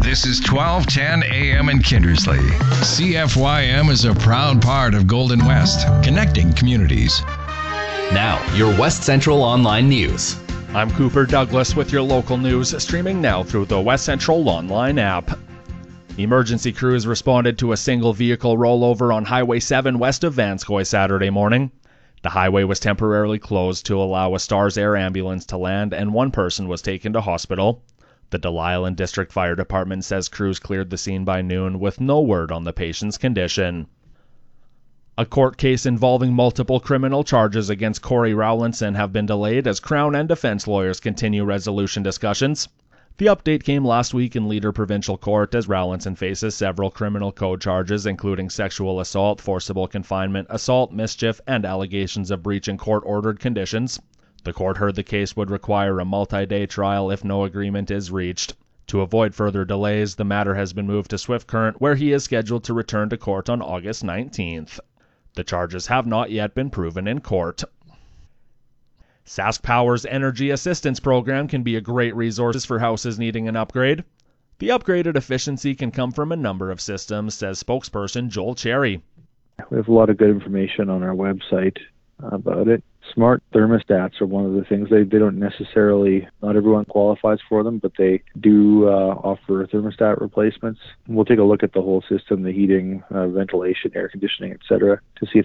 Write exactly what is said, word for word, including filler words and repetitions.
This is twelve ten A M in Kindersley. C F Y M is a proud part of Golden West, connecting communities. Now, your West Central Online News. I'm Cooper Douglas with your local news, streaming now through the West Central Online app. Emergency crews responded to a single vehicle rollover on Highway seven west of Vanscoy Saturday morning. The highway was temporarily closed to allow a Stars Air ambulance to land, and one person was taken to hospital. The Delisle District Fire Department says crews cleared the scene by noon with no word on the patient's condition. A court case involving multiple criminal charges against Corey Rowlinson have been delayed as Crown and defense lawyers continue resolution discussions. The update came last week in Leader Provincial Court as Rowlinson faces several criminal code charges, including sexual assault, forcible confinement, assault, mischief, and allegations of breaching court-ordered conditions. The court heard the case would require a multi-day trial if no agreement is reached. To avoid further delays, the matter has been moved to Swift Current, where he is scheduled to return to court on August nineteenth. The charges have not yet been proven in court. SaskPower's Energy Assistance Program can be a great resource for houses needing an upgrade. The upgraded efficiency can come from a number of systems, says spokesperson Joel Cherry. We have a lot of good information on our website about it. Smart thermostats are one of the things. They they don't necessarily, not everyone qualifies for them, but they do uh, offer thermostat replacements. We'll take a look at the whole system, the heating, uh, ventilation, air conditioning, et cetera, to see if